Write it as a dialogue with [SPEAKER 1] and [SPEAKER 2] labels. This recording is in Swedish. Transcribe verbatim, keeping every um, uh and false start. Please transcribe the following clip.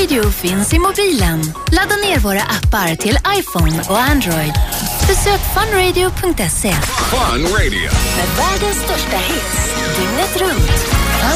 [SPEAKER 1] Radio finns i mobilen. Ladda ner våra appar till iPhone och Android. Besök funradio punkt se.
[SPEAKER 2] Fun Radio.
[SPEAKER 1] Med världens största hits. Dygnet runt.